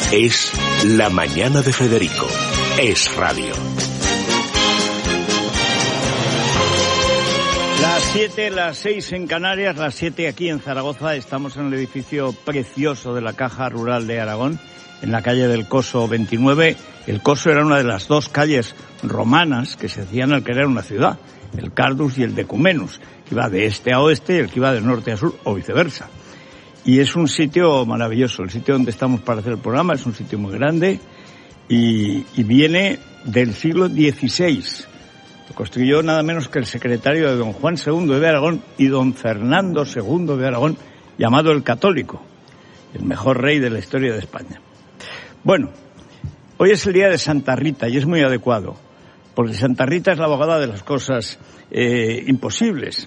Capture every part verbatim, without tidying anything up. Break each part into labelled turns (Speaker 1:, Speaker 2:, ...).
Speaker 1: Es La Mañana de Federico. Es radio.
Speaker 2: Las siete, las seis en Canarias, las siete aquí en Zaragoza. Estamos en el edificio precioso de la Caja Rural de Aragón, en la calle del Coso veintinueve. El Coso era una de las dos calles romanas que se hacían al crear una ciudad, el Cardus y el Decumenus, que iba de este a oeste y el que iba de norte a sur, o viceversa. Y es un sitio maravilloso, el sitio donde estamos para hacer el programa, es un sitio muy grande y, y viene del siglo dieciséis. Lo construyó nada menos que el secretario de don Juan segundo de Aragón y don Fernando segundo de Aragón, llamado el Católico, el mejor rey de la historia de España. Bueno, hoy es el día de Santa Rita y es muy adecuado, porque Santa Rita es la abogada de las cosas eh, imposibles.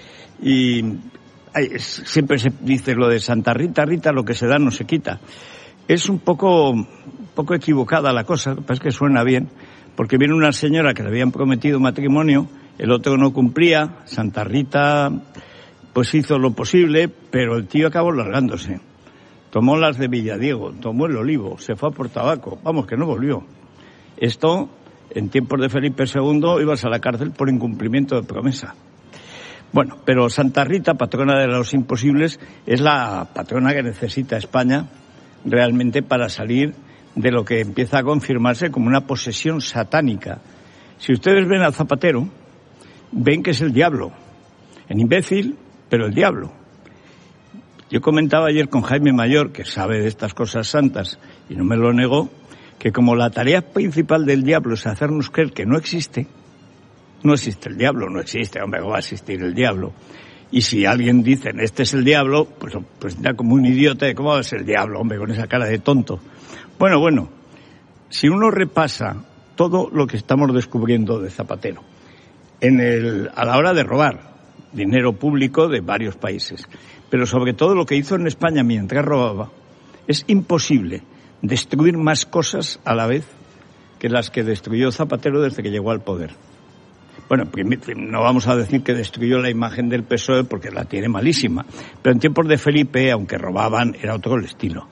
Speaker 2: Y ay, es, siempre se dice lo de Santa Rita, Rita, lo que se da no se quita. Es un poco, un poco equivocada la cosa, lo que pasa es que suena bien, porque viene una señora que le habían prometido matrimonio, el otro no cumplía, Santa Rita pues hizo lo posible, pero el tío acabó largándose. Tomó las de Villadiego, tomó el Olivo, se fue a por tabaco, vamos, que no volvió. Esto, en tiempos de Felipe segundo, ibas a la cárcel por incumplimiento de promesa. Bueno, pero Santa Rita, patrona de los imposibles, es la patrona que necesita España realmente para salir de lo que empieza a confirmarse como una posesión satánica. Si ustedes ven al Zapatero, ven que es el diablo. En imbécil, pero el diablo. Yo comentaba ayer con Jaime Mayor, que sabe de estas cosas santas, y no me lo negó, que como la tarea principal del diablo es hacernos creer que no existe, no existe el diablo, no existe, hombre, va a existir el diablo. Y si alguien dice, este es el diablo, pues, pues da como un idiota de cómo va a ser el diablo, hombre, con esa cara de tonto. Bueno, bueno, si uno repasa todo lo que estamos descubriendo de Zapatero, en el, a la hora de robar dinero público de varios países, pero sobre todo lo que hizo en España mientras robaba, es imposible destruir más cosas a la vez que las que destruyó Zapatero desde que llegó al poder. Bueno, no vamos a decir que destruyó la imagen del P S O E porque la tiene malísima, pero en tiempos de Felipe, aunque robaban, era otro el estilo.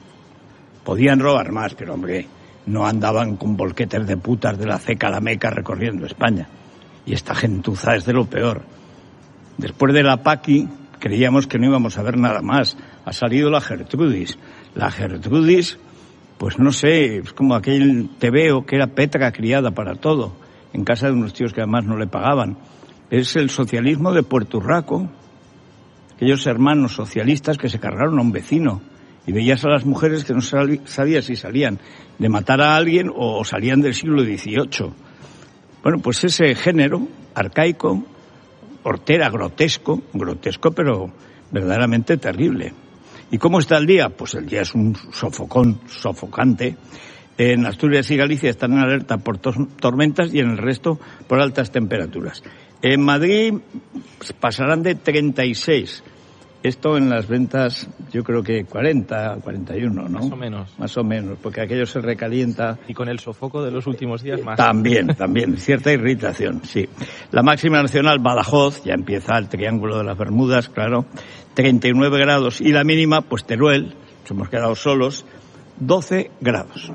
Speaker 2: Podían robar más, pero hombre, no andaban con volquetes de putas de la ceca a la Meca recorriendo España. Y esta gentuza es de lo peor. Después de la Paqui, creíamos que no íbamos a ver nada más. Ha salido la Gertrudis. La Gertrudis, pues no sé, es como aquel tebeo que era Petra criada para todo, en casa de unos tíos que además no le pagaban. Es el socialismo de Puerto Urraco, aquellos hermanos socialistas que se cargaron a un vecino. Y veías a las mujeres que no sabías si salían de matar a alguien o salían del siglo dieciocho. Bueno, pues ese género arcaico, hortera, grotesco, grotesco pero verdaderamente terrible. ¿Y cómo está el día? Pues el día es un sofocón, sofocante. En Asturias y Galicia están en alerta por tormentas y en el resto por altas temperaturas. En Madrid pasarán de treinta y seis. Esto en las ventas, yo creo que cuarenta, cuarenta y uno, ¿no?
Speaker 3: Más o menos.
Speaker 2: Más o menos, porque aquello se recalienta.
Speaker 3: Y con el sofoco de los últimos días más.
Speaker 2: También, también, cierta irritación, sí. La máxima nacional, Badajoz, ya empieza el Triángulo de las Bermudas, claro, treinta y nueve grados. Y la mínima, pues Teruel, nos hemos quedado solos, doce grados.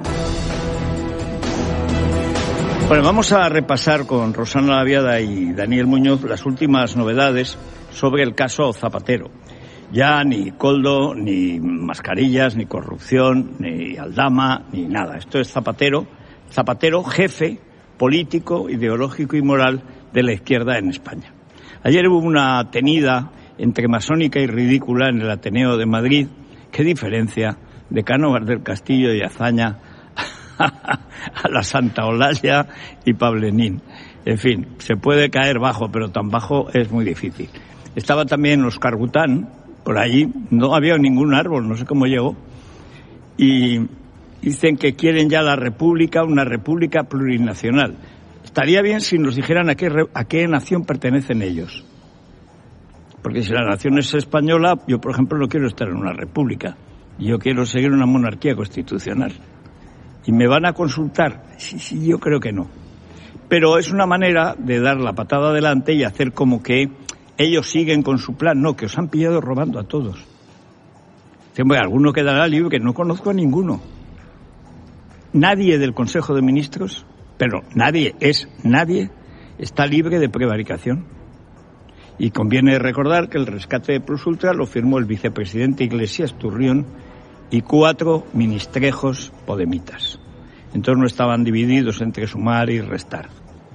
Speaker 2: Bueno, vamos a repasar con Rosana Laviada y Daniel Muñoz las últimas novedades sobre el caso Zapatero. Ya ni Coldo, ni mascarillas, ni corrupción, ni Aldama, ni nada. Esto es Zapatero, Zapatero jefe político, ideológico y moral de la izquierda en España. Ayer hubo una tenida entre masónica y ridícula en el Ateneo de Madrid. ¿Qué diferencia de Cánovas del Castillo y Azaña a la Santa Olalla y Pablenín? En fin, se puede caer bajo, pero tan bajo es muy difícil. Estaba también Óscar Gután, por allí, no había ningún árbol, no sé cómo llegó, y dicen que quieren ya la república, una república plurinacional. Estaría bien si nos dijeran a qué, a qué nación pertenecen ellos. Porque si la nación es española, yo por ejemplo no quiero estar en una república, yo quiero seguir una monarquía constitucional. ¿Y me van a consultar? Sí, sí, yo creo que no. Pero es una manera de dar la patada adelante y hacer como que ellos siguen con su plan. No, que os han pillado robando a todos. Hombre, alguno quedará libre, que no conozco a ninguno. nadie del Consejo de Ministros, pero nadie es nadie, está libre de prevaricación. Y conviene recordar que el rescate de Plus Ultra lo firmó el vicepresidente Iglesias Turrión y cuatro ministrejos podemitas. Entonces no estaban divididos entre sumar y restar.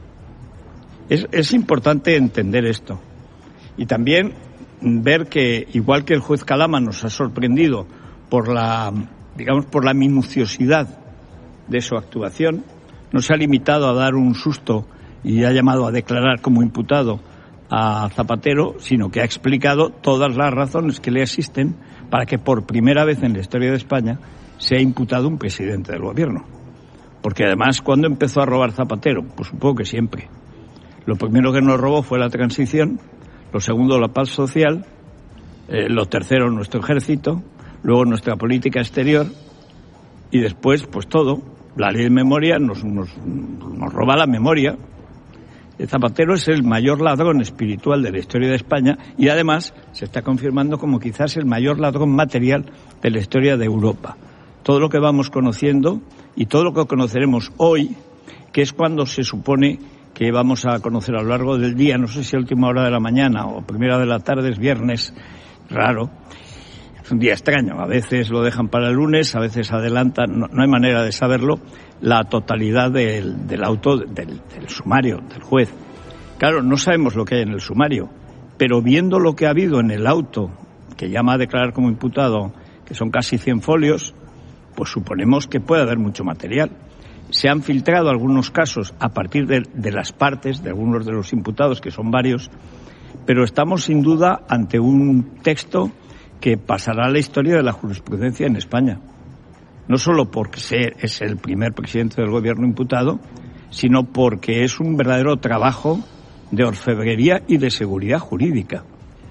Speaker 2: Es, es importante entender esto. Y también ver que, igual que el juez Calama nos ha sorprendido por la, digamos, por la minuciosidad de su actuación, no se ha limitado a dar un susto y ha llamado a declarar como imputado a Zapatero, sino que ha explicado todas las razones que le existen para que por primera vez en la historia de España sea imputado un presidente del gobierno. Porque además, ¿cuándo empezó a robar Zapatero? Pues supongo que siempre. Lo primero que nos robó fue la transición, lo segundo la paz social, eh, lo tercero nuestro ejército, luego nuestra política exterior y después pues todo. La ley de memoria nos, nos, nos roba la memoria. Zapatero es el mayor ladrón espiritual de la historia de España y además se está confirmando como quizás el mayor ladrón material de la historia de Europa. Todo lo que vamos conociendo y todo lo que conoceremos hoy, que es cuando se supone que vamos a conocer a lo largo del día, no sé si a última hora de la mañana o primera de la tarde, es viernes, raro, es un día extraño, a veces lo dejan para el lunes, a veces adelantan, no, no hay manera de saberlo, la totalidad del, del auto, del, del sumario, del juez. Claro, no sabemos lo que hay en el sumario, pero viendo lo que ha habido en el auto, que llama a declarar como imputado, que son casi cien folios, pues suponemos que puede haber mucho material. Se han filtrado algunos casos a partir de, de las partes de algunos de los imputados, que son varios, pero estamos sin duda ante un texto que pasará a la historia de la jurisprudencia en España. No solo porque es el primer presidente del gobierno imputado, sino porque es un verdadero trabajo de orfebrería y de seguridad jurídica.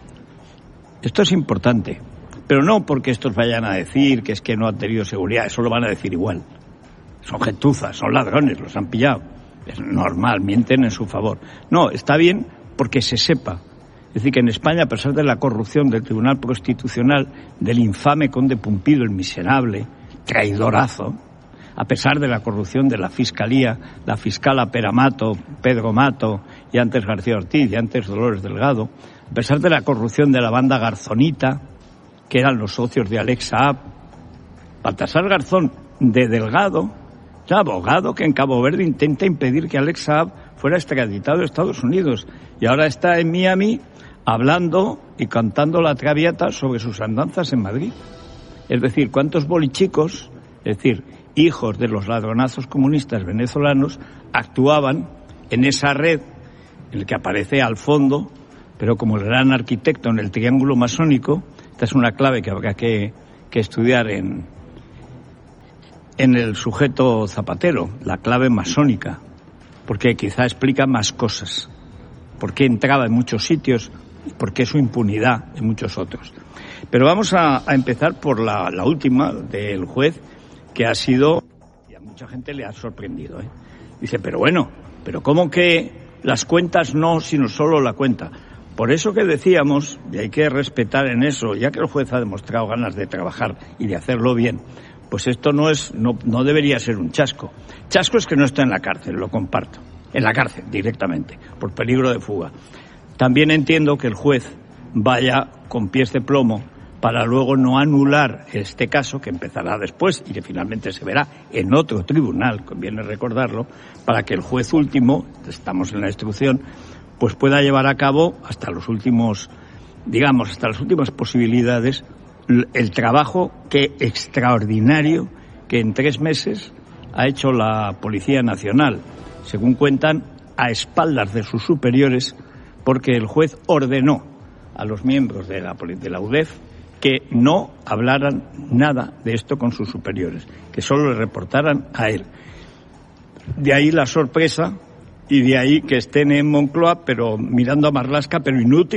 Speaker 2: Esto es importante, pero no porque estos vayan a decir que es que no han tenido seguridad, eso lo van a decir igual. Son gentuzas, son ladrones, los han pillado. Es normal, mienten en su favor. No, está bien porque se sepa. Es decir, que en España, a pesar de la corrupción del Tribunal Constitucional, del infame conde Pumpido, el miserable, traidorazo, a pesar de la corrupción de la Fiscalía, la fiscal Pera Mato, Pedro Mato, y antes García Ortiz, y antes Dolores Delgado, a pesar de la corrupción de la banda Garzonita, que eran los socios de Alex Saab, Baltasar Garzón, de Delgado, es abogado que en Cabo Verde intenta impedir que Alex Saab fuera extraditado a Estados Unidos, y ahora está en Miami hablando y cantando la traviata sobre sus andanzas en Madrid. Es decir, cuántos bolichicos, es decir, hijos de los ladronazos comunistas venezolanos, actuaban en esa red en la que aparece al fondo, pero como el gran arquitecto en el triángulo masónico. Esta es una clave que habrá que, que estudiar en, en el sujeto Zapatero, la clave masónica, porque quizá explica más cosas, por qué entraba en muchos sitios y por qué su impunidad en muchos otros. Pero vamos a, a empezar por la, la última del juez, que ha sido, y a mucha gente le ha sorprendido, ¿eh? Dice, pero bueno, pero ¿cómo que las cuentas no, sino solo la cuenta? Por eso que decíamos, y hay que respetar en eso, ya que el juez ha demostrado ganas de trabajar y de hacerlo bien, pues esto no es, no, no debería ser un chasco. Chasco es que no está en la cárcel, lo comparto. En la cárcel, directamente, por peligro de fuga. También entiendo que el juez vaya con pies de plomo para luego no anular este caso, que empezará después y que finalmente se verá en otro tribunal, conviene recordarlo, para que el juez último, estamos en la instrucción, pues pueda llevar a cabo hasta los últimos, digamos, hasta las últimas posibilidades, el trabajo que extraordinario que en tres meses ha hecho la Policía Nacional, según cuentan, a espaldas de sus superiores, porque el juez ordenó a los miembros de la, de la U D E F que no hablaran nada de esto con sus superiores, que solo le reportaran a él. De ahí la sorpresa y de ahí que estén en Moncloa, pero mirando a Marlaska, pero inútil,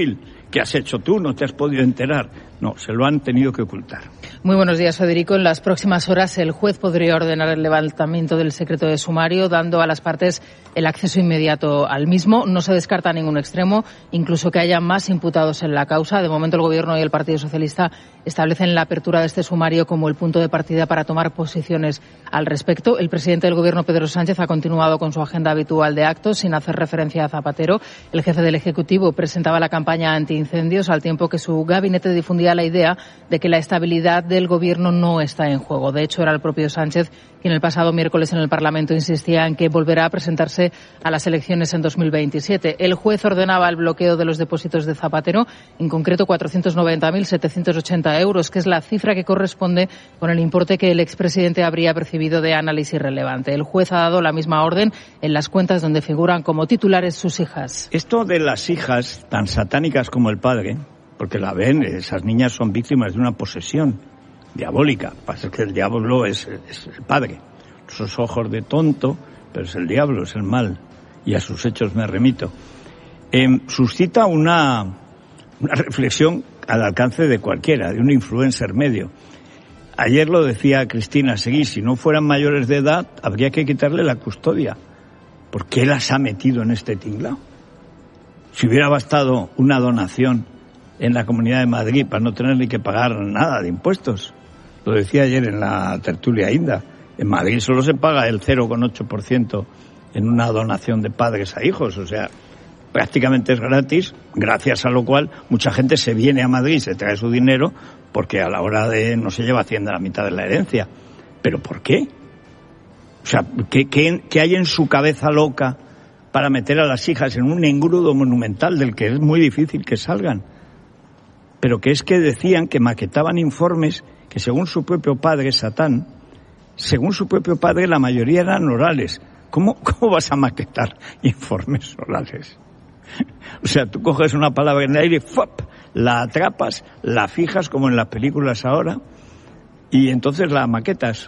Speaker 2: ¿Qué has hecho tú? ¿No te has podido enterar? No, se lo han tenido que ocultar.
Speaker 4: Muy buenos días, Federico. En las próximas horas el juez podría ordenar el levantamiento del secreto de sumario, dando a las partes el acceso inmediato al mismo. No se descarta ningún extremo, incluso que haya más imputados en la causa. De momento el Gobierno y el Partido Socialista establecen la apertura de este sumario como el punto de partida para tomar posiciones al respecto. El presidente del Gobierno, Pedro Sánchez, ha continuado con su agenda habitual de actos sin hacer referencia a Zapatero. El jefe del Ejecutivo presentaba la campaña antiincendios al tiempo que su gabinete difundía la idea de que la estabilidad del Gobierno no está en juego. De hecho, era el propio Sánchez quien el pasado miércoles en el Parlamento insistía en que volverá a presentarse a las elecciones en dos mil veintisiete. El juez ordenaba el bloqueo de los depósitos de Zapatero, en concreto cuatrocientos noventa mil setecientos ochenta euros, que es la cifra que corresponde con el importe que el expresidente habría percibido de análisis relevante. El juez ha dado la misma orden en las cuentas donde figuran como titulares sus hijas.
Speaker 2: Esto de las hijas, tan satánicas como el padre, porque la ven, esas niñas son víctimas de una posesión diabólica. Pasa que el diablo es, es el padre. Esos ojos de tonto, pero es el diablo, es el mal. Y a sus hechos me remito. Eh, suscita una, una reflexión al alcance de cualquiera, de un influencer medio. Ayer lo decía Cristina Seguí, si no fueran mayores de edad, habría que quitarle la custodia. ¿Por qué las ha metido en este tinglao? Si hubiera bastado una donación en la Comunidad de Madrid para no tener ni que pagar nada de impuestos. Lo decía ayer en la tertulia Inda. En Madrid solo se paga el cero coma ocho por ciento en una donación de padres a hijos. O sea, prácticamente es gratis, gracias a lo cual mucha gente se viene a Madrid, se trae su dinero, porque a la hora de no se lleva Hacienda la mitad de la herencia. ¿Pero por qué? O sea, ¿qué, qué, qué hay en su cabeza loca para meter a las hijas en un engrudo monumental del que es muy difícil que salgan? Pero que es que decían que maquetaban informes que según su propio padre, Satán, según su propio padre la mayoría eran orales. ¿Cómo, cómo vas a maquetar informes orales? O sea, tú coges una palabra en el aire, ¡fop!, la atrapas, la fijas como en las películas ahora y entonces la maquetas.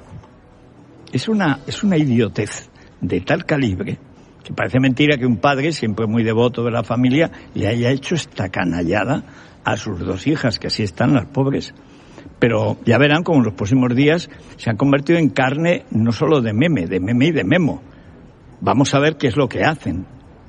Speaker 2: Es una, es una idiotez de tal calibre que parece mentira que un padre, siempre muy devoto de la familia, le haya hecho esta canallada a sus dos hijas, que así están las pobres. Pero ya verán como en los próximos días se han convertido en carne no solo de meme, de meme y de memo. Vamos a ver qué es lo que hacen.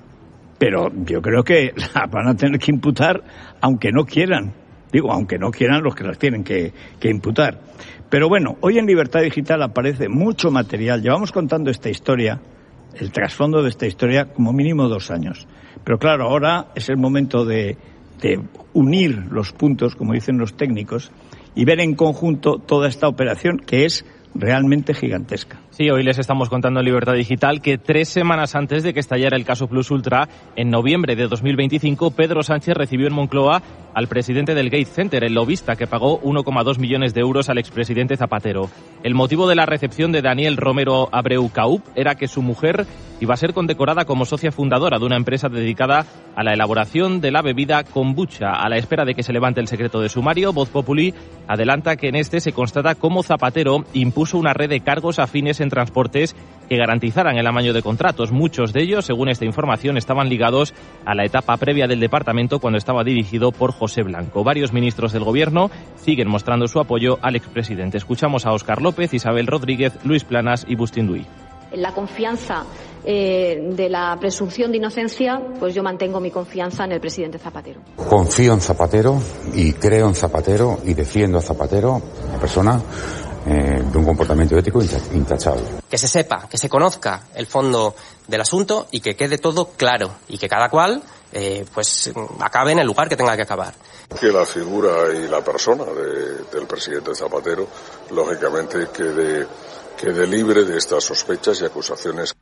Speaker 2: Pero yo creo que la van a tener que imputar aunque no quieran. Digo, aunque no quieran los que las tienen que, que imputar. Pero bueno, hoy en Libertad Digital aparece mucho material. Llevamos contando esta historia, el trasfondo de esta historia, como mínimo dos años. Pero claro, ahora es el momento de, de unir los puntos, como dicen los técnicos, y ver en conjunto toda esta operación que es realmente gigantesca.
Speaker 3: Sí, hoy les estamos contando en Libertad Digital que tres semanas antes de que estallara el caso Plus Ultra, en noviembre de dos mil veinticinco, Pedro Sánchez recibió en Moncloa al presidente del Gates Center, el lobista que pagó uno coma dos millones de euros al expresidente Zapatero. El motivo de la recepción de Daniel Romero Abreu Caup era que su mujer iba a ser condecorada como socia fundadora de una empresa dedicada a la elaboración de la bebida kombucha. A la espera de que se levante el secreto de sumario, Voz Populi adelanta que en este se constata cómo Zapatero impuso una red de cargos afines en transportes que garantizaran el amaño de contratos. Muchos de ellos, según esta información, estaban ligados a la etapa previa del departamento cuando estaba dirigido por José Blanco. Varios ministros del gobierno siguen mostrando su apoyo al expresidente. Escuchamos a Óscar López, Isabel Rodríguez, Luis Planas y Bustín Duy.
Speaker 5: En la confianza eh, de la presunción de inocencia, pues yo mantengo mi confianza en el presidente Zapatero.
Speaker 6: Confío en Zapatero y creo en Zapatero y defiendo a Zapatero, una persona eh, de un comportamiento ético intachable.
Speaker 7: Que se sepa, que se conozca el fondo del asunto y que quede todo claro y que cada cual eh, pues acabe en el lugar que tenga que acabar.
Speaker 8: Que la figura y la persona de, del presidente Zapatero, lógicamente, quede, quede libre de estas sospechas y acusaciones.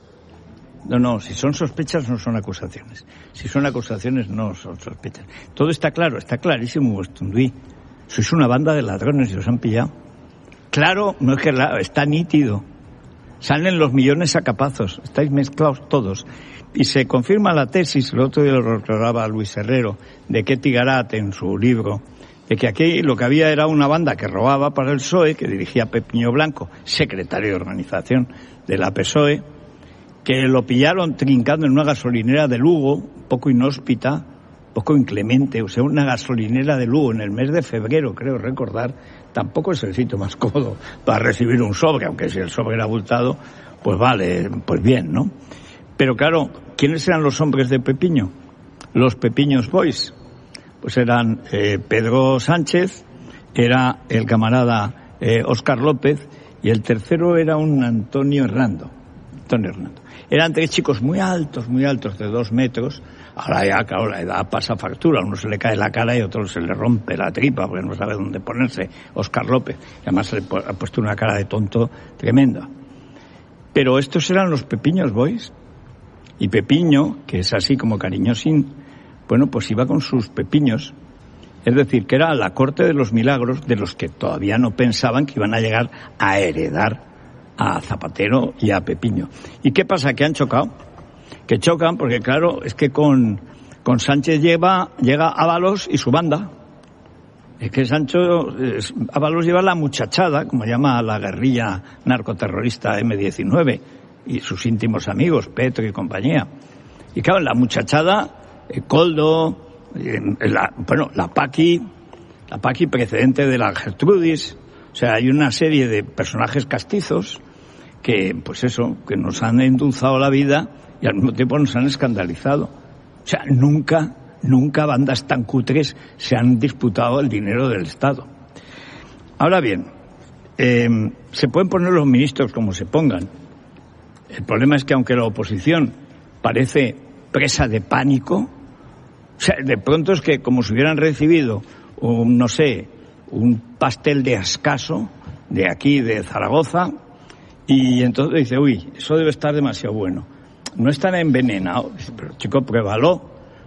Speaker 2: No, no, si son sospechas no son acusaciones. Si son acusaciones no son sospechas. Todo está claro, está clarísimo, Bustunduí. Sois una banda de ladrones y os han pillado. Claro, no es que la, está nítido. Salen los millones a capazos, estáis mezclados todos. Y se confirma la tesis, el otro día lo recordaba Luis Herrero, de Ketty Garat en su libro, de que aquí lo que había era una banda que robaba para el P S O E, que dirigía Pepiño Blanco, secretario de organización de la P S O E, que lo pillaron trincando en una gasolinera de Lugo, un poco inhóspita, poco inclemente. O sea, una gasolinera de Lugo en el mes de febrero, creo recordar, tampoco es el sitio más cómodo para recibir un sobre, aunque si el sobre era abultado, pues vale, pues bien, ¿no? Pero claro, ¿quiénes eran los hombres de Pepiño? Los Pepiños Boys. Pues eran eh, Pedro Sánchez, era el camarada eh, Óscar López, y el tercero era un Antonio Hernando. Antonio Hernando. Eran tres chicos muy altos, muy altos, de dos metros. Ahora ya, claro, la edad pasa factura. A uno se le cae la cara y a otro se le rompe la tripa porque no sabe dónde ponerse. Óscar López. Y además le ha puesto una cara de tonto tremenda. Pero estos eran los Pepiños Boys. Y Pepiño, que es así como cariñosín, bueno, pues iba con sus pepiños. Es decir, que era la corte de los milagros de los que todavía no pensaban que iban a llegar a heredar a Zapatero y a Pepiño. ¿Y qué pasa? Que han chocado. Que chocan porque, claro, es que con, con Sánchez lleva, llega Ábalos y su banda. Es que Sancho, es, Ábalos lleva la muchachada, como llama la guerrilla narcoterrorista eme diecinueve, y sus íntimos amigos, Petro y compañía. Y claro, la muchachada, eh, Coldo, eh, la, bueno, la Paqui, la Paqui precedente de la Gertrudis. O sea, hay una serie de personajes castizos que, pues eso, que nos han endulzado la vida y al mismo tiempo nos han escandalizado. O sea, nunca, nunca bandas tan cutres se han disputado el dinero del Estado. Ahora bien, eh, se pueden poner los ministros como se pongan. El problema es que aunque la oposición parece presa de pánico, o sea, de pronto es que como si hubieran recibido un, no sé, un pastel de Ascaso de aquí, de Zaragoza, y entonces dice, uy, eso debe estar demasiado bueno. No están envenenados, pero chico, pruébalo.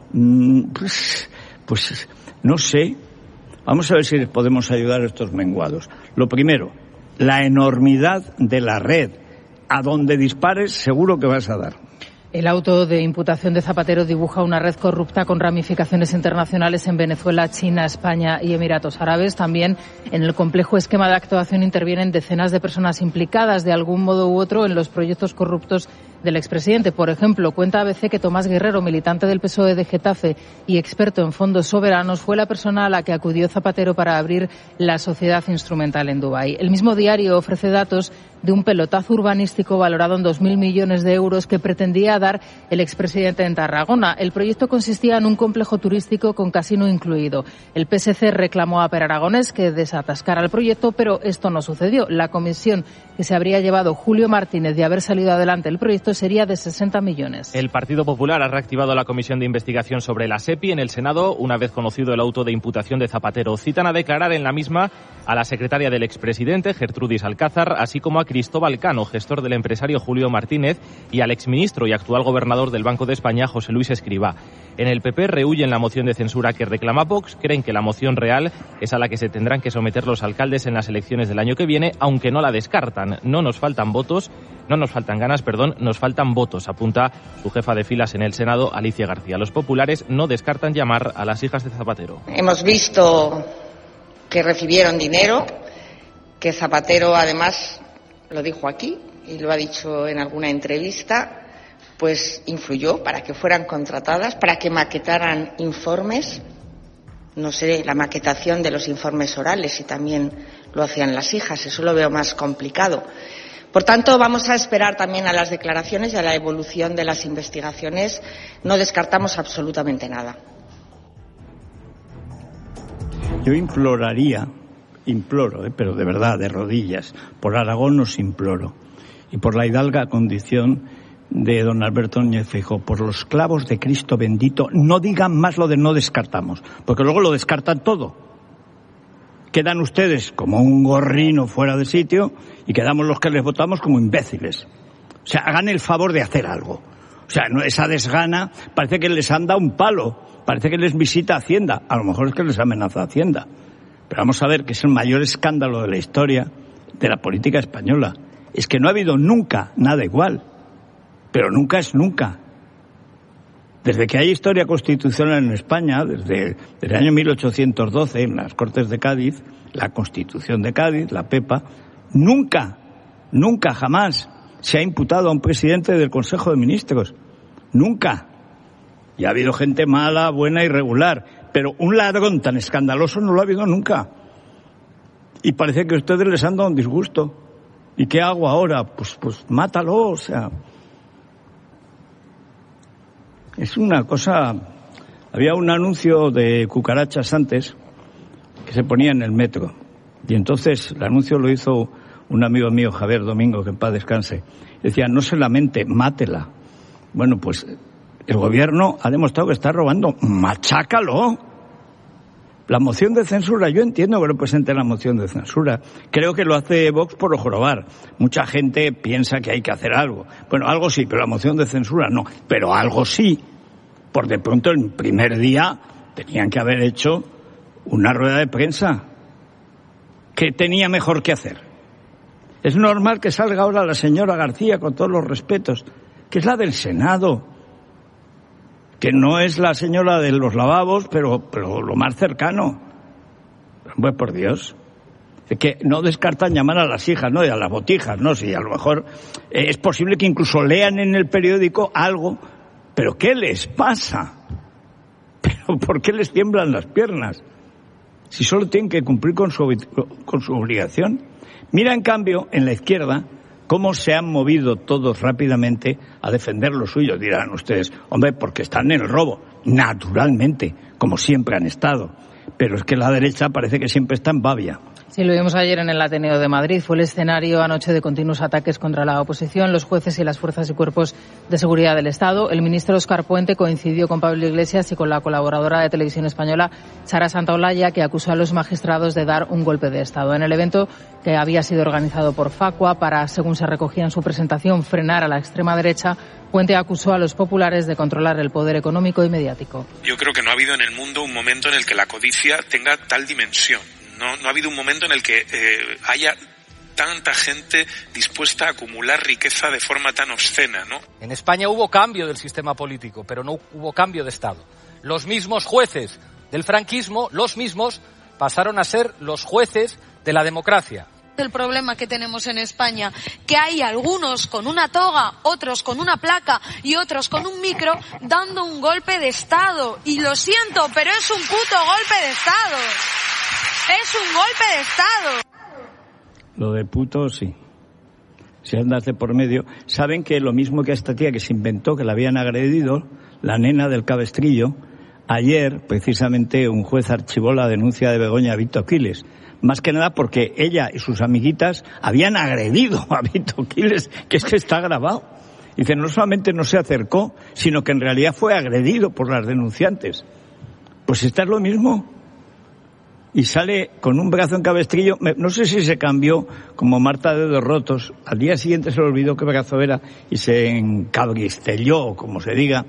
Speaker 2: Mm, pues, pues no sé. Vamos a ver si les podemos ayudar a estos menguados. Lo primero, la enormidad de la red. A donde dispares, seguro que vas a dar.
Speaker 4: El auto de imputación de Zapatero dibuja una red corrupta con ramificaciones internacionales en Venezuela, China, España y Emiratos Árabes. También en el complejo esquema de actuación intervienen decenas de personas implicadas de algún modo u otro en los proyectos corruptos del expresidente. Por ejemplo, cuenta A B C que Tomás Guerrero, militante del P S O E de Getafe y experto en fondos soberanos, fue la persona a la que acudió Zapatero para abrir la sociedad instrumental en Dubái. El mismo diario ofrece datos de un pelotazo urbanístico valorado en dos mil millones de euros que pretendía dar el expresidente en Tarragona. El proyecto consistía en un complejo turístico con casino incluido. El P S C reclamó a Per Aragonés que desatascara el proyecto, pero esto no sucedió. La comisión que se habría llevado Julio Martínez de haber salido adelante el proyecto sería de sesenta millones.
Speaker 3: El Partido Popular ha reactivado la comisión de investigación sobre la SEPI en el Senado, una vez conocido el auto de imputación de Zapatero. Citan a declarar en la misma a la secretaria del expresidente, Gertrudis Alcázar, así como a Cristóbal Cano, gestor del empresario Julio Martínez, y al exministro y actual gobernador del Banco de España, José Luis Escrivá. En el P P rehuyen la moción de censura que reclama Vox, creen que la moción real es a la que se tendrán que someter los alcaldes en las elecciones del año que viene, aunque no la descartan. No nos faltan votos, no nos faltan ganas, perdón, nos faltan votos, apunta su jefa de filas en el Senado, Alicia García. Los populares no descartan llamar a las hijas de Zapatero.
Speaker 9: Hemos visto que recibieron dinero, que Zapatero además lo dijo aquí y lo ha dicho en alguna entrevista, pues influyó para que fueran contratadas, para que maquetaran informes. No sé, la maquetación de los informes orales, si también lo hacían las hijas, eso lo veo más complicado. Por tanto, vamos a esperar también a las declaraciones y a la evolución de las investigaciones. No descartamos absolutamente nada.
Speaker 2: Yo imploraría, imploro, eh, pero de verdad, de rodillas, por Aragón os imploro, y por la hidalga condición de don Alberto Núñez Feijóo, por los clavos de Cristo bendito, no digan más lo de no descartamos, porque luego lo descartan todo. Quedan ustedes como un gorrino fuera de sitio y quedamos los que les votamos como imbéciles. O sea, hagan el favor de hacer algo. O sea, no, esa desgana parece que les han dado un palo, parece que les visita Hacienda. A lo mejor es que les amenaza Hacienda. Pero vamos a ver que es el mayor escándalo de la historia de la política española. Es que no ha habido nunca nada igual. Pero nunca es nunca. Desde que hay historia constitucional en España, desde, desde el año mil ochocientos doce, en las Cortes de Cádiz, la Constitución de Cádiz, la PEPA, nunca, nunca, jamás se ha imputado a un presidente del Consejo de Ministros. Nunca. Y ha habido gente mala, buena y regular. Pero un ladrón tan escandaloso no lo ha habido nunca. Y parece que a ustedes les han dado un disgusto. ¿Y qué hago ahora? Pues, pues mátalo, o sea. Es una cosa... Había un anuncio de cucarachas antes que se ponía en el metro. Y entonces el anuncio lo hizo un amigo mío, Javier Domingo, que en paz descanse. Decía, no se lamente, mátela. Bueno, pues el gobierno ha demostrado que está robando. ¡Machácalo! La moción de censura, yo entiendo que lo presente la moción de censura. Creo que lo hace Vox por jorobar. Mucha gente piensa que hay que hacer algo. Bueno, algo sí, pero la moción de censura no. Pero algo sí. Por de pronto, el primer día tenían que haber hecho una rueda de prensa. ¿Qué tenía mejor que hacer? Es normal que salga ahora la señora García, con todos los respetos, que es la del Senado, que no es la señora de los lavabos, pero, pero lo más cercano. Pues por Dios. Es que no descartan llamar a las hijas, ¿no? Y a las botijas, ¿no? Si a lo mejor eh, es posible que incluso lean en el periódico algo, pero ¿qué les pasa? ¿Pero por qué les tiemblan las piernas? Si solo tienen que cumplir con su, con su obligación. Mira, en cambio, en la izquierda, cómo se han movido todos rápidamente a defender lo suyo. Dirán ustedes, hombre, porque están en el robo. Naturalmente, como siempre han estado. Pero es que la derecha parece que siempre está en babia.
Speaker 4: Sí, lo vimos ayer en el Ateneo de Madrid. Fue el escenario anoche de continuos ataques contra la oposición, los jueces y las fuerzas y cuerpos de seguridad del Estado. El ministro Óscar Puente coincidió con Pablo Iglesias y con la colaboradora de Televisión Española, Sara Santaolalla, que acusó a los magistrados de dar un golpe de Estado. En el evento, que había sido organizado por Facua para, según se recogía en su presentación, frenar a la extrema derecha, Puente acusó a los populares de controlar el poder económico y mediático.
Speaker 10: Yo creo que no ha habido en el mundo un momento en el que la codicia tenga tal dimensión. No, no ha habido un momento en el que eh, haya tanta gente dispuesta a acumular riqueza de forma tan obscena, ¿no?
Speaker 11: En España hubo cambio del sistema político, pero no hubo cambio de Estado. Los mismos jueces del franquismo, los mismos, pasaron a ser los jueces de la democracia.
Speaker 12: El problema que tenemos en España, que hay algunos con una toga, otros con una placa y otros con un micro dando un golpe de Estado. Y lo siento, pero es un puto golpe de Estado. Es un golpe de Estado.
Speaker 2: Lo de puto, sí. Si andas de por medio. Saben que lo mismo que a esta tía que se inventó, que la habían agredido, la nena del cabestrillo, ayer, precisamente, un juez archivó la denuncia de Begoña Vito Quiles. Más que nada porque ella y sus amiguitas habían agredido a Vito Quiles, que es que está grabado. Dice, no solamente no se acercó, sino que en realidad fue agredido por las denunciantes. Pues esta es lo mismo. Y sale con un brazo en cabestrillo, no sé si se cambió como Marta de Dedos Rotos, al día siguiente se le olvidó qué brazo era y se encabristelló, como se diga,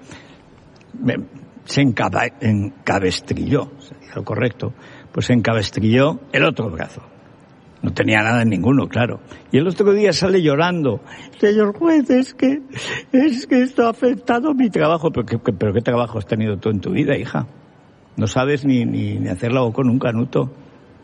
Speaker 2: se encaba, encabestrilló, sería lo correcto, pues se encabestrilló el otro brazo. No tenía nada en ninguno, claro. Y el otro día sale llorando, señor juez, es que, es que esto ha afectado mi trabajo. ¿Pero qué, pero qué trabajo has tenido tú en tu vida, hija? No sabes ni, ni, ni hacer la O con un canuto.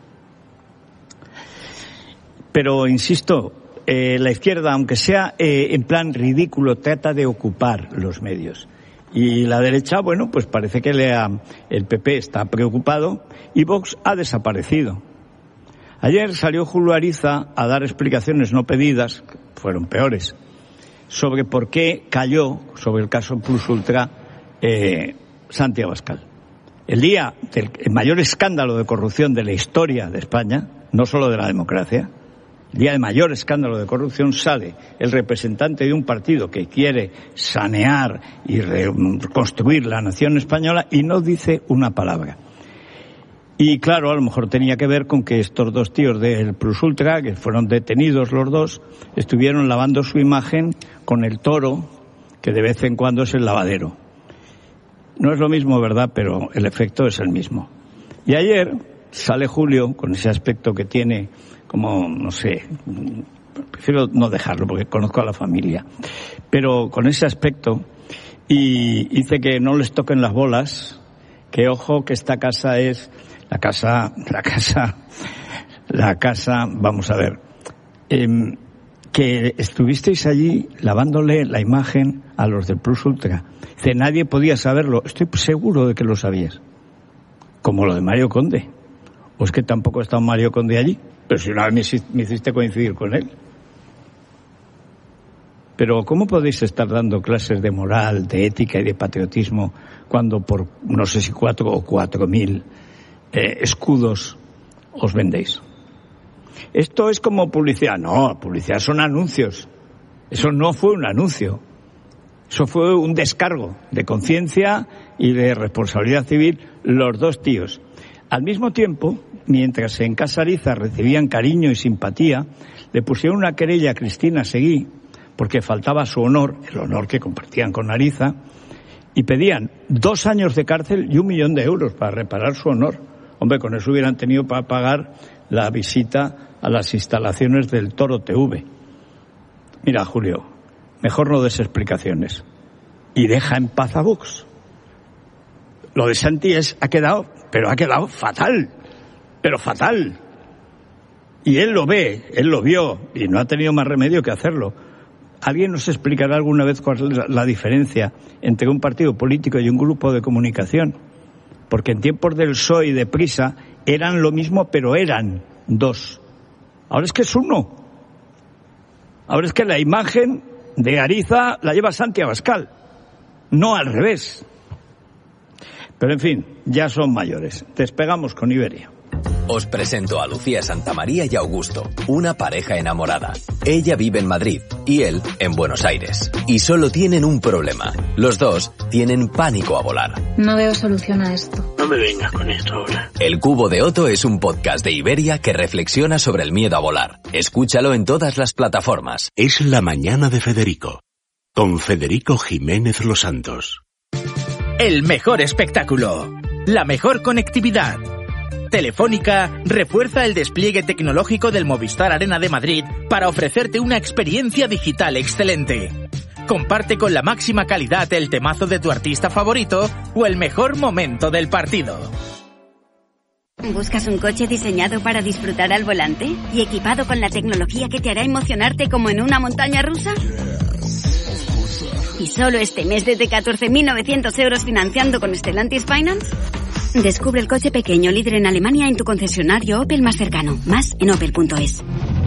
Speaker 2: Pero, insisto, eh, la izquierda, aunque sea eh, en plan ridículo, trata de ocupar los medios. Y la derecha, bueno, pues parece que le ha, el P P está preocupado y Vox ha desaparecido. Ayer salió Julio Ariza a dar explicaciones no pedidas, que fueron peores, sobre por qué cayó, sobre el caso Plus Ultra, eh, Santi Abascal. El día del mayor escándalo de corrupción de la historia de España, no solo de la democracia, el día de mayor escándalo de corrupción, sale el representante de un partido que quiere sanear y reconstruir la nación española y no dice una palabra. Y claro, a lo mejor tenía que ver con que estos dos tíos del Plus Ultra, que fueron detenidos los dos, estuvieron lavando su imagen con el toro, que de vez en cuando es el lavadero. No es lo mismo, ¿verdad? Pero el efecto es el mismo. Y ayer sale Julio con ese aspecto que tiene como, no sé, prefiero no dejarlo porque conozco a la familia, pero con ese aspecto, y dice que no les toquen las bolas, que ojo que esta casa es la casa, la casa, la casa, vamos a ver, eh, que estuvisteis allí lavándole la imagen a los del Plus Ultra. Dice, nadie podía saberlo. Estoy seguro de que lo sabías. Como lo de Mario Conde. ¿O es que tampoco ha estado Mario Conde allí? Pero si una vez me hiciste coincidir con él. Pero ¿cómo podéis estar dando clases de moral, de ética y de patriotismo cuando por no sé si cuatro o cuatro mil eh, escudos os vendéis? Esto es como publicidad. No, publicidad son anuncios. Eso no fue un anuncio. Eso fue un descargo de conciencia y de responsabilidad civil, los dos tíos. Al mismo tiempo, mientras en Casa Ariza recibían cariño y simpatía, le pusieron una querella a Cristina Seguí, porque faltaba su honor, el honor que compartían con Ariza, y pedían dos años de cárcel y un millón de euros para reparar su honor. Hombre, con eso hubieran tenido para pagar la visita a las instalaciones del Toro T V. Mira, Julio, mejor no des explicaciones y deja en paz a Vox. Lo de Santi es, ha quedado, pero ha quedado fatal, pero fatal. Y él lo ve, él lo vio y no ha tenido más remedio que hacerlo. ¿Alguien nos explicará alguna vez cuál es la diferencia entre un partido político y un grupo de comunicación? Porque en tiempos del P S O E y de Prisa eran lo mismo, pero eran dos. Ahora es que es uno. Ahora es que la imagen de Ariza la lleva Santi Abascal, no al revés. Pero en fin, ya son mayores. Despegamos con Iberia.
Speaker 13: Os presento a Lucía Santamaría y Augusto, una pareja enamorada. Ella vive en Madrid y él en Buenos Aires. Y solo tienen un problema. Los dos tienen pánico a volar.
Speaker 14: No veo solución a esto.
Speaker 15: No me vengas con esto ahora.
Speaker 13: El Cubo de Otto es un podcast de Iberia que reflexiona sobre el miedo a volar. Escúchalo en todas las plataformas.
Speaker 1: Es la mañana de Federico, con Federico Jiménez Los Santos.
Speaker 16: El mejor espectáculo, la mejor conectividad. Telefónica refuerza el despliegue tecnológico del Movistar Arena de Madrid para ofrecerte una experiencia digital excelente. Comparte con la máxima calidad el temazo de tu artista favorito o el mejor momento del partido.
Speaker 17: ¿Buscas un coche diseñado para disfrutar al volante y equipado con la tecnología que te hará emocionarte como en una montaña rusa? ¿Y solo este mes desde catorce mil novecientos euros financiando con Stellantis Finance? Descubre el coche pequeño líder en Alemania en tu concesionario Opel más cercano. Más en opel punto es.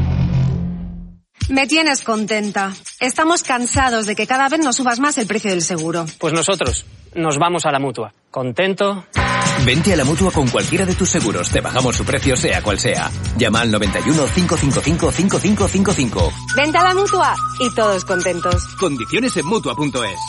Speaker 18: Me tienes contenta. Estamos cansados de que cada vez nos subas más el precio del seguro.
Speaker 19: Pues nosotros nos vamos a la Mutua. ¿Contento?
Speaker 13: Vente a la Mutua con cualquiera de tus seguros. Te bajamos su precio sea cual sea. Llama al noventa y uno, cinco cinco cinco, cinco cinco cinco cinco.
Speaker 18: Vente a la Mutua y todos contentos.
Speaker 13: Condiciones en mutua punto es.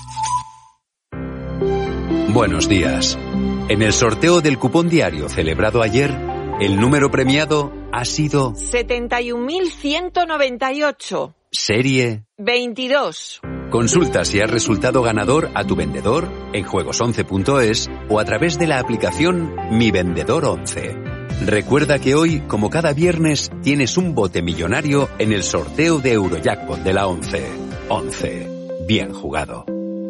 Speaker 13: Buenos días. En el sorteo del cupón diario celebrado ayer, el número premiado ha sido
Speaker 20: setenta y un mil ciento noventa y ocho.
Speaker 13: Serie
Speaker 20: veintidós.
Speaker 13: Consulta si has resultado ganador a tu vendedor en juegos once punto es o a través de la aplicación Mi Vendedor once. Recuerda que hoy, como cada viernes, tienes un bote millonario en el sorteo de Eurojackpot de la once. once. Bien jugado.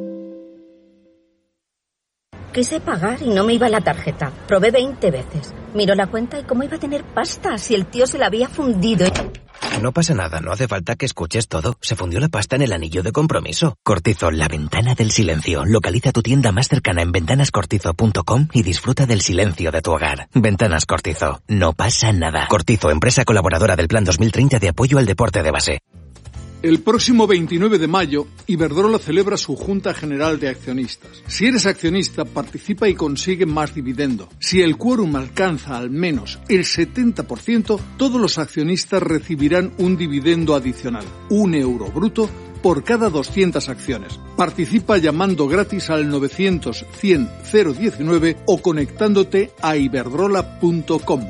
Speaker 21: Quise pagar y no me iba la tarjeta. Probé veinte veces. Miró la cuenta y cómo iba a tener pasta si el tío se la había fundido.
Speaker 22: No pasa nada, no hace falta que escuches todo. Se fundió la pasta en el anillo de compromiso. Cortizo, la ventana del silencio. Localiza tu tienda más cercana en ventanas cortizo punto com y disfruta del silencio de tu hogar. Ventanas Cortizo. No pasa nada. Cortizo, empresa colaboradora del Plan dos mil treinta de apoyo al deporte de base.
Speaker 23: El próximo veintinueve de mayo, Iberdrola celebra su Junta General de Accionistas. Si eres accionista, participa y consigue más dividendo. Si el quórum alcanza al menos el setenta por ciento, todos los accionistas recibirán un dividendo adicional, un euro bruto, por cada doscientas acciones. Participa llamando gratis al novecientos, cien, cero diecinueve o conectándote a iberdrola punto com.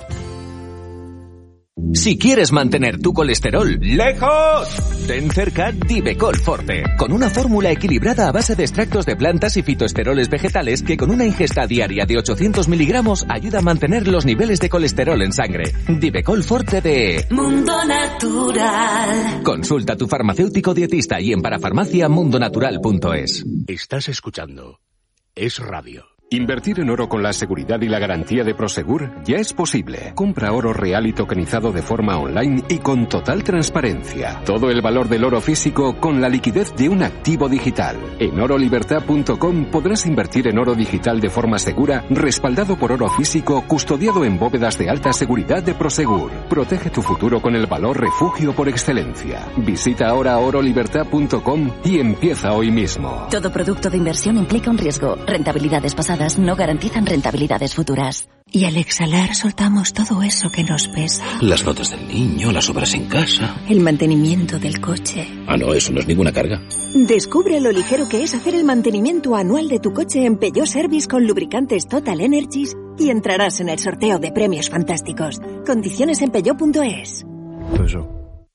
Speaker 13: Si quieres mantener tu colesterol lejos, ten cerca Divecol Forte, con una fórmula equilibrada a base de extractos de plantas y fitoesteroles vegetales que con una ingesta diaria de ochocientos miligramos ayuda a mantener los niveles de colesterol en sangre. Divecol Forte de
Speaker 24: Mundo Natural.
Speaker 13: Consulta a tu farmacéutico dietista y en parafarmacia mundonatural punto es.
Speaker 1: Estás escuchando Es Radio.
Speaker 5: Invertir en oro con la seguridad y la garantía de Prosegur ya es posible. Compra oro real y tokenizado de forma online y con total transparencia. Todo el valor del oro físico con la liquidez de un activo digital. En oro libertad punto com podrás invertir en oro digital de forma segura, respaldado por oro físico, custodiado en bóvedas de alta seguridad de Prosegur. Protege tu futuro con el valor refugio por excelencia. Visita ahora oro libertad punto com y empieza hoy mismo.
Speaker 6: Todo producto de inversión implica un riesgo. Rentabilidades pasadas no garantizan rentabilidades futuras.
Speaker 7: Y al exhalar soltamos todo eso que nos pesa.
Speaker 15: Las notas del niño, las obras en casa.
Speaker 7: El mantenimiento del coche.
Speaker 15: Ah, no, eso no es ninguna carga.
Speaker 25: Descubre lo ligero que es hacer el mantenimiento anual de tu coche en Peugeot Service con lubricantes Total Energies y entrarás en el sorteo de premios fantásticos. Condiciones en peugeot punto es.
Speaker 1: Eso.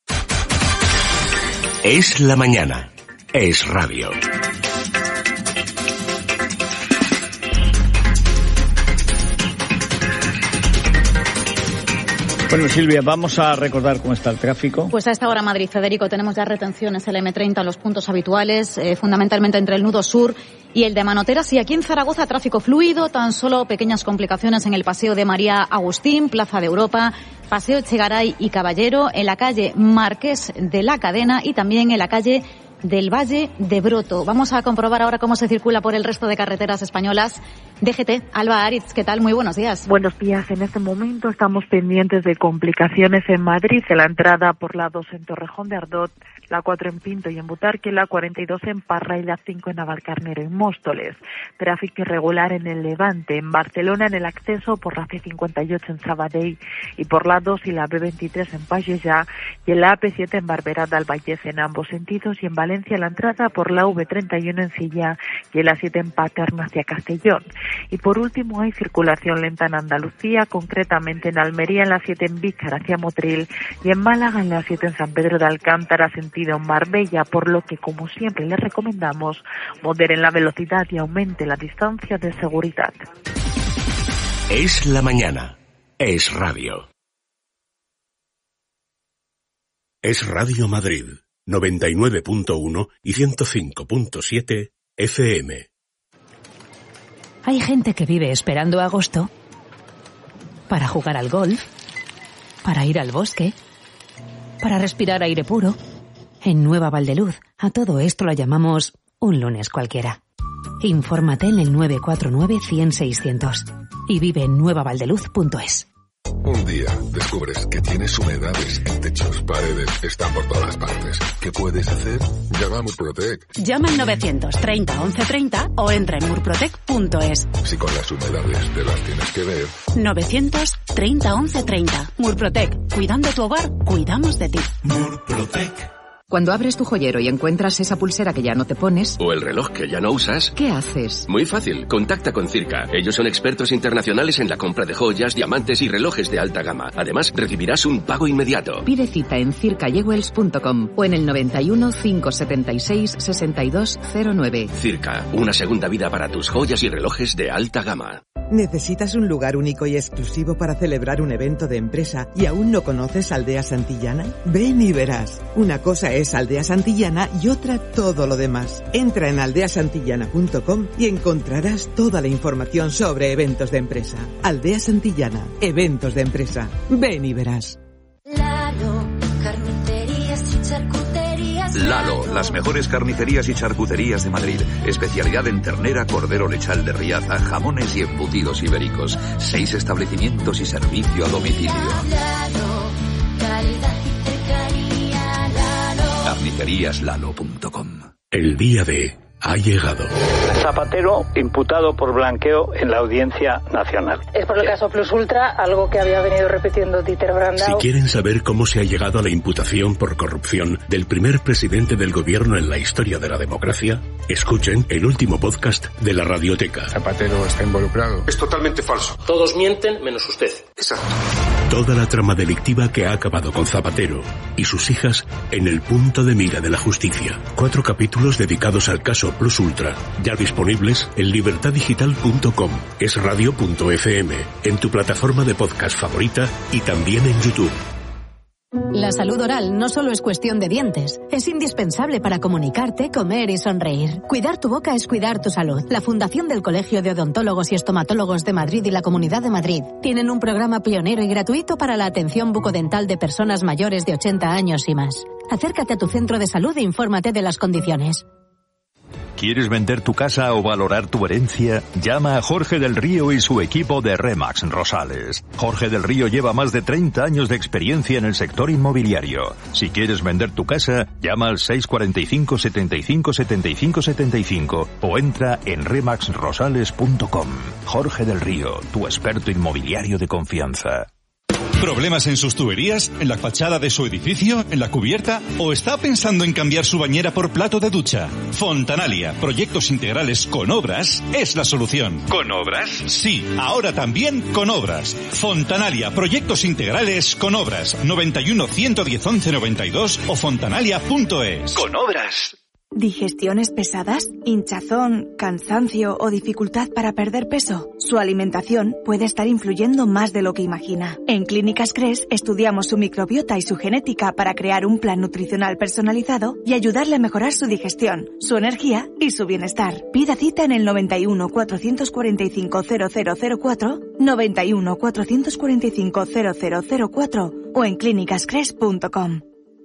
Speaker 1: Es la mañana. Es radio.
Speaker 2: Bueno, Silvia, vamos a recordar cómo está el tráfico.
Speaker 26: Pues a esta hora, Madrid, Federico, tenemos ya retenciones en el eme treinta, los puntos habituales, eh, fundamentalmente entre el nudo sur y el de Manoteras. Y aquí en Zaragoza, tráfico fluido, tan solo pequeñas complicaciones en el Paseo de María Agustín, Plaza de Europa, Paseo Echegaray y Caballero, en la calle Marqués de la Cadena y también en la calle del Valle de Broto. Vamos a comprobar ahora cómo se circula por el resto de carreteras españolas. D G T, Alba Aritz, ¿qué tal? Muy buenos días.
Speaker 27: Buenos días. En este momento estamos pendientes de complicaciones en Madrid, en la entrada por la dos en Torrejón de Ardot, la cuatro en Pinto y en Butarque, la cuarenta y dos en Parra y la cinco en Navalcarnero y Móstoles. Tráfico irregular en el Levante, en Barcelona en el acceso por la ce cincuenta y ocho en Sabadell y por la dos y la be veintitrés en Pallejà y en la a pe siete en Barberá del Vallès en ambos sentidos y en Valencia la entrada por la ve treinta y uno en Silla y en la siete en Paterna hacia Castellón. Y por último hay circulación lenta en Andalucía, concretamente en Almería en la siete en Vícar hacia Motril y en Málaga en la siete en San Pedro de Alcántara sentido Marbella, por lo que como siempre les recomendamos moderen la velocidad y aumente la distancia de seguridad.
Speaker 1: Es la mañana. Es radio. Es Radio Madrid, noventa y nueve punto uno y ciento cinco punto siete efe eme.
Speaker 28: Hay gente que vive esperando agosto para jugar al golf, para ir al bosque, para respirar aire puro. En Nueva Valdeluz, a todo esto lo llamamos un lunes cualquiera. Infórmate en el nueve cuatro nueve, cien, seiscientos y vive en nueva valdeluz punto es.
Speaker 8: Un día descubres que tienes humedades en techos, paredes, están por todas partes. ¿Qué puedes hacer? Llama a Murprotec.
Speaker 29: Llama al novecientos treinta, once treinta o entra en murprotec punto es.
Speaker 8: Si con las humedades te las tienes que ver.
Speaker 29: novecientos treinta, once treinta. Murprotec. Cuidando tu hogar, cuidamos de ti.
Speaker 1: Murprotec.
Speaker 30: Cuando abres tu joyero y encuentras esa pulsera que ya no te pones...
Speaker 31: O el reloj que ya no usas...
Speaker 30: ¿Qué haces?
Speaker 31: Muy fácil, contacta con Circa. Ellos son expertos internacionales en la compra de joyas, diamantes y relojes de alta gama. Además, recibirás un pago inmediato.
Speaker 30: Pide cita en circa jewels punto com o en el noventa y uno, cinco setenta y seis, sesenta y dos cero nueve.
Speaker 31: Circa, una segunda vida para tus joyas y relojes de alta gama.
Speaker 32: ¿Necesitas un lugar único y exclusivo para celebrar un evento de empresa y aún no conoces Aldea Santillana? Ven y verás. Una cosa es Aldea Santillana y otra todo lo demás. Entra en aldea santillana punto com y encontrarás toda la información sobre eventos de empresa. Aldea Santillana, eventos de empresa. Ven y verás.
Speaker 24: Lalo, carnicerías y charcuterías.
Speaker 33: Lalo, las mejores carnicerías y charcuterías de Madrid. Especialidad en ternera, cordero lechal de Riaza, jamones y embutidos ibéricos. Seis establecimientos y servicio a domicilio.
Speaker 24: Lalo, calidad y cercanía. Lalo.
Speaker 33: carnicerías lalo punto com.
Speaker 1: El día de ha llegado.
Speaker 34: Zapatero imputado por blanqueo en la Audiencia Nacional.
Speaker 26: Es por el caso Plus Ultra, algo que había venido repitiendo Dieter Brandau.
Speaker 1: Si quieren saber cómo se ha llegado a la imputación por corrupción del primer presidente del gobierno en la historia de la democracia, escuchen el último podcast de la Radioteca.
Speaker 8: Zapatero está involucrado.
Speaker 35: Es totalmente falso.
Speaker 36: Todos mienten menos usted.
Speaker 35: Exacto.
Speaker 1: Toda la trama delictiva que ha acabado con Zapatero y sus hijas en el punto de mira de la justicia. Cuatro capítulos dedicados al caso Plus Ultra, ya disponibles en libertad digital punto com, es radio punto efe eme, en tu plataforma de podcast favorita y también en YouTube.
Speaker 3: La salud oral no solo es cuestión de dientes, es indispensable para comunicarte, comer y sonreír. Cuidar tu boca es cuidar tu salud. La Fundación del Colegio de Odontólogos y Estomatólogos de Madrid y la Comunidad de Madrid tienen un programa pionero y gratuito para la atención bucodental de personas mayores de ochenta años y más. Acércate a tu centro de salud e infórmate de las condiciones.
Speaker 4: ¿Quieres vender tu casa o valorar tu herencia? Llama a Jorge del Río y su equipo de Remax Rosales. Jorge del Río lleva más de treinta años de experiencia en el sector inmobiliario. Si quieres vender tu casa, llama al seis cuatro cinco, setenta y cinco, setenta y cinco, setenta y cinco o entra en remax rosales punto com. Jorge del Río, tu experto inmobiliario de confianza.
Speaker 9: ¿Problemas en sus tuberías? ¿En la fachada de su edificio? ¿En la cubierta? ¿O está pensando en cambiar su bañera por plato de ducha? Fontanalia, proyectos integrales con obras, es la solución. ¿Con obras? Sí, ahora también con obras. Fontanalia, proyectos integrales con obras. noventa y uno, ciento diez, once noventa y dos o fontanalia punto es. Con obras.
Speaker 10: ¿Digestiones pesadas? ¿Hinchazón, cansancio o dificultad para perder peso? Su alimentación puede estar influyendo más de lo que imagina. En Clínicas Cres estudiamos su microbiota y su genética para crear un plan nutricional personalizado y ayudarle a mejorar su digestión, su energía y su bienestar. Pida cita en el noventa y uno, cuatrocientos cuarenta y cinco, cero cero cero cuatro, noventa y uno, cuatrocientos cuarenta y cinco, cero cero cero cuatro o en clínicas cres punto com.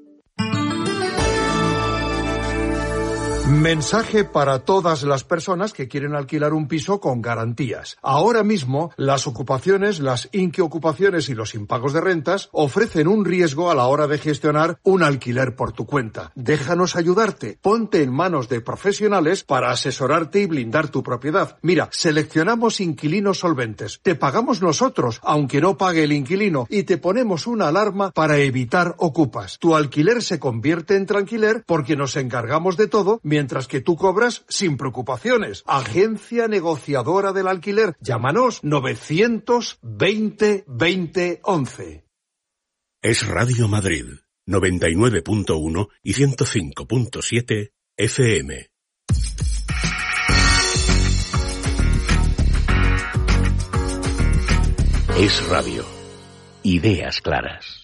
Speaker 11: Mensaje para todas las personas que quieren alquilar un piso con garantías. Ahora mismo, las ocupaciones, las inquiocupaciones y los impagos de rentas ofrecen un riesgo a la hora de gestionar un alquiler por tu cuenta. Déjanos ayudarte. Ponte en manos de profesionales para asesorarte y blindar tu propiedad. Mira, seleccionamos inquilinos solventes. Te pagamos nosotros, aunque no pague el inquilino, y te ponemos una alarma para evitar ocupas. Tu alquiler se convierte en tranquiler porque nos encargamos de todo, mientras que tú cobras sin preocupaciones. Agencia negociadora del alquiler. Llámanos novecientos veinte, veinte, once.
Speaker 1: Es Radio Madrid, noventa y nueve punto uno y ciento cinco punto siete F M. Es radio. Ideas claras.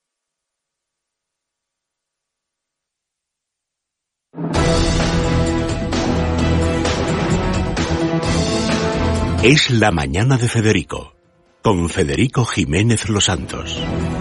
Speaker 1: Es la mañana de Federico, con Federico Jiménez Los Santos.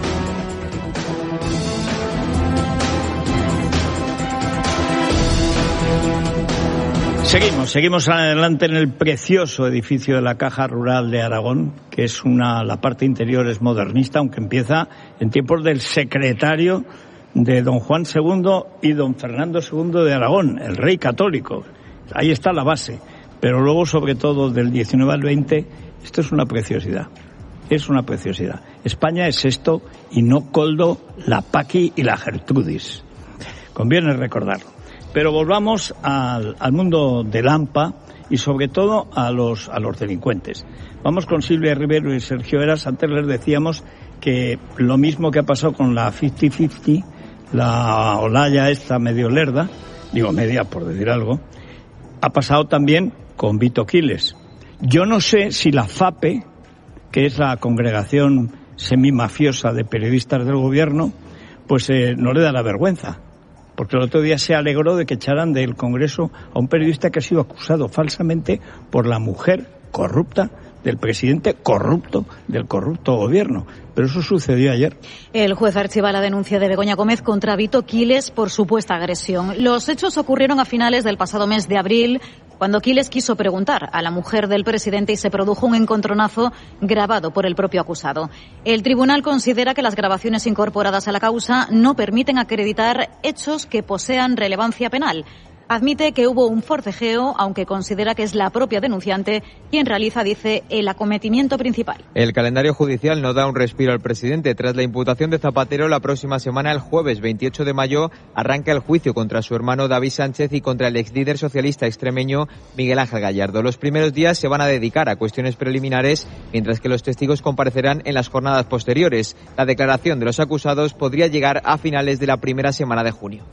Speaker 2: Seguimos, seguimos adelante en el precioso edificio de la Caja Rural de Aragón, que es una, la parte interior es modernista, aunque empieza en tiempos del secretario de don Juan segundo y don Fernando segundo de Aragón, el rey católico. Ahí está la base. Pero luego, sobre todo, del diecinueve al veinte, esto es una preciosidad. Es una preciosidad. España es esto y no Coldo, la Paqui y la Gertrudis. Conviene recordarlo. Pero volvamos al, al mundo del AMPA y, sobre todo, a los, a los delincuentes. Vamos con Silvia Rivero y Sergio Eras. Antes les decíamos que lo mismo que ha pasado con la cincuenta cincuenta, la Olaya esta medio lerda, digo media por decir algo, ha pasado también con Vito Quiles. Yo no sé si la FAPE, que es la congregación semimafiosa de periodistas del gobierno, pues eh, no le da la vergüenza. Porque el otro día se alegró de que echaran del Congreso a un periodista que ha sido acusado falsamente por la mujer corrupta del presidente corrupto del corrupto gobierno. Pero eso sucedió ayer.
Speaker 26: El juez archiva la denuncia de Begoña Gómez contra Vito Quiles por supuesta agresión. Los hechos ocurrieron a finales del pasado mes de abril, cuando Quiles quiso preguntar a la mujer del presidente y se produjo un encontronazo grabado por el propio acusado. El tribunal considera que las grabaciones incorporadas a la causa no permiten acreditar hechos que posean relevancia penal. Admite que hubo un forcejeo, aunque considera que es la propia denunciante quien realiza, dice, el acometimiento principal.
Speaker 12: El calendario judicial no da un respiro al presidente. Tras la imputación de Zapatero, la próxima semana, el jueves veintiocho de mayo, arranca el juicio contra su hermano David Sánchez y contra el exlíder socialista extremeño Miguel Ángel Gallardo. Los primeros días se van a dedicar a cuestiones preliminares, mientras que los testigos comparecerán en las jornadas posteriores. La declaración de los acusados podría llegar a finales de la primera semana de junio.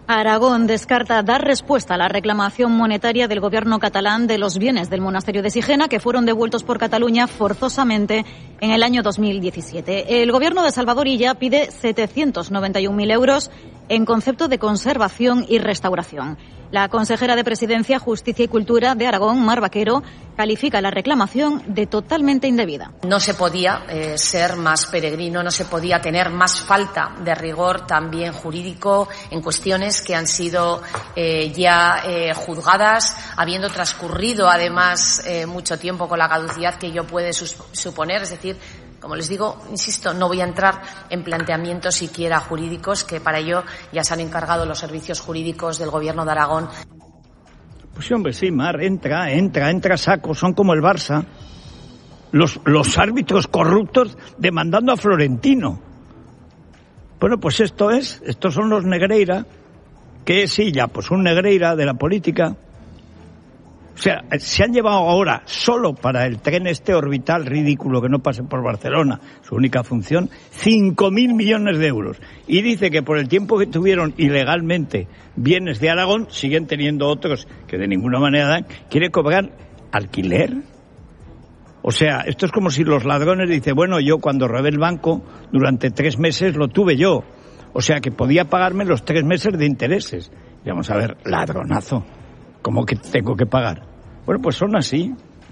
Speaker 26: Aragón descarta dar respuesta a la reclamación monetaria del gobierno catalán de los bienes del monasterio de Sigena, que fueron devueltos por Cataluña forzosamente en el año dos mil diecisiete. El gobierno de Salvador Illa pide setecientos noventa y un mil euros en concepto de conservación y restauración. La consejera de Presidencia, Justicia y Cultura de Aragón, Mar Vaquero, califica la reclamación de totalmente indebida.
Speaker 5: No se podía eh, ser más peregrino, no se podía tener más falta de rigor también jurídico en cuestiones que han sido eh, ya eh, juzgadas, habiendo transcurrido además eh, mucho tiempo con la caducidad que ello puede sus- suponer, es decir, como les digo, insisto, no voy a entrar en planteamientos siquiera jurídicos, que para ello ya se han encargado los servicios jurídicos del Gobierno de Aragón.
Speaker 2: Pues sí, hombre, sí, Mar, entra, entra, entra saco, son como el Barça. Los, los árbitros corruptos demandando a Florentino. Bueno, pues esto es, estos son los Negreira, que sí, ya, pues un Negreira de la política. O sea, se han llevado ahora, solo para el tren este orbital ridículo que no pase por Barcelona, su única función, cinco mil millones de euros. Y dice que por el tiempo que tuvieron ilegalmente bienes de Aragón, siguen teniendo otros que de ninguna manera dan, quiere cobrar alquiler. O sea, esto es como si los ladrones dicen, bueno, yo cuando robé el banco, durante tres meses lo tuve yo. O sea, que podía pagarme los tres meses de intereses. Y vamos a ver, ladronazo. ¿Cómo que tengo que pagar? Bueno, pues son así.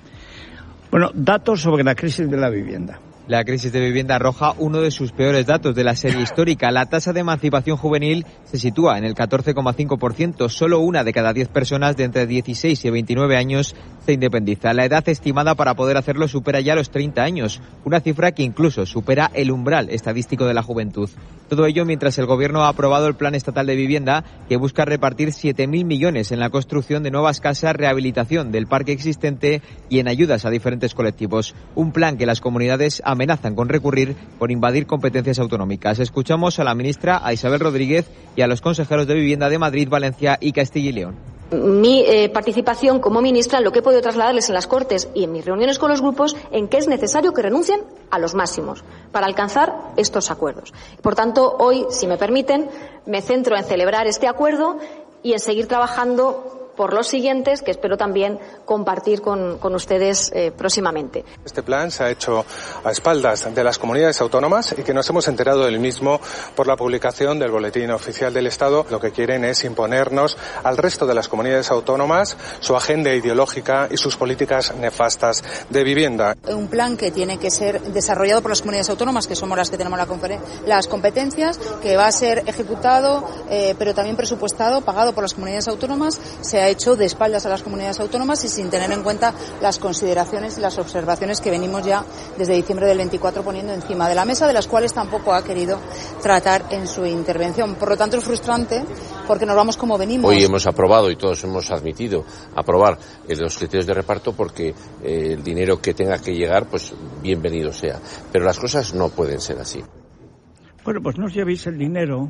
Speaker 2: Bueno, datos sobre la crisis de la vivienda.
Speaker 12: La crisis de vivienda arroja uno de sus peores datos de la serie histórica. La tasa de emancipación juvenil se sitúa en el catorce coma cinco por ciento. Solo una de cada diez personas de entre dieciséis y veintinueve años se independiza. La edad estimada para poder hacerlo supera ya los treinta años, una cifra que incluso supera el umbral estadístico de la juventud. Todo ello mientras el Gobierno ha aprobado el Plan Estatal de Vivienda, que busca repartir siete mil millones en la construcción de nuevas casas, rehabilitación del parque existente y en ayudas a diferentes colectivos. Un plan que las comunidades amenazan con recurrir por invadir competencias autonómicas. Escuchamos a la ministra, a Isabel Rodríguez, y a los consejeros de Vivienda de Madrid, Valencia y Castilla y León.
Speaker 6: Mi eh, participación como ministra, lo que he podido trasladarles en las Cortes y en mis reuniones con los grupos, en que es necesario que renuncien a los máximos para alcanzar estos acuerdos. Por tanto, hoy, si me permiten, me centro en celebrar este acuerdo y en seguir trabajando por los siguientes, que espero también compartir con, con ustedes eh, próximamente.
Speaker 7: Este plan se ha hecho a espaldas de las comunidades autónomas y que nos hemos enterado del mismo por la publicación del Boletín Oficial del Estado. Lo que quieren es imponernos al resto de las comunidades autónomas su agenda ideológica y sus políticas nefastas de vivienda.
Speaker 13: Un plan que tiene que ser desarrollado por las comunidades autónomas, que somos las que tenemos la las competencias, que va a ser ejecutado, eh, pero también presupuestado, pagado por las comunidades autónomas. Se ha hecho de espaldas a las comunidades autónomas y sin tener en cuenta las consideraciones y las observaciones que venimos ya desde diciembre del veinticuatro poniendo encima de la mesa, de las cuales tampoco ha querido tratar en su intervención. Por lo tanto, es frustrante porque nos vamos como venimos.
Speaker 14: Hoy hemos aprobado y todos hemos admitido aprobar los criterios de reparto porque eh, el dinero que tenga que llegar, pues bienvenido sea. Pero las cosas no pueden ser así.
Speaker 2: Bueno, pues no os llevéis el dinero,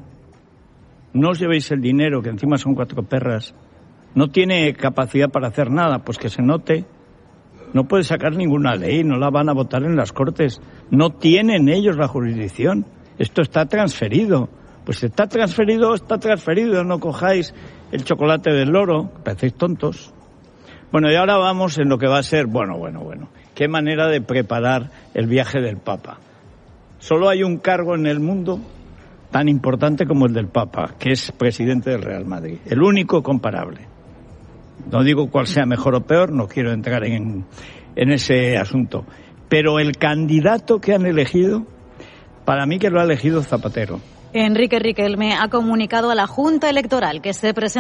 Speaker 2: no os llevéis el dinero, que encima son cuatro perras. No tiene capacidad para hacer nada, pues que se note. No puede sacar ninguna ley, no la van a votar en las Cortes. No tienen ellos la jurisdicción. Esto está transferido. Pues está transferido, está transferido. No cojáis el chocolate del loro, parecéis tontos. Bueno, y ahora vamos en lo que va a ser, bueno, bueno, bueno. Qué manera de preparar el viaje del Papa. Solo hay un cargo en el mundo tan importante como el del Papa, que es presidente del Real Madrid. El único comparable. No digo cuál sea mejor o peor, no quiero entrar en, en ese asunto. Pero el candidato que han elegido, para mí que lo ha elegido Zapatero.
Speaker 26: Enrique Riquelme ha comunicado a la Junta Electoral que se presenta